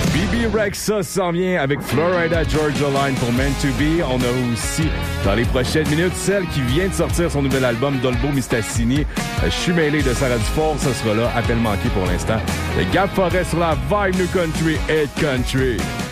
BB Rexa s'en vient avec Florida Georgia Line pour Man to Be. On a aussi, dans les prochaines minutes, celle qui vient de sortir son nouvel album, Dolbo Mistassini. Je suis mêlé de Sarah Dufort, ce sera là. Appel manqué pour l'instant. Le Gap Forest sur la Vibe New Country et Country.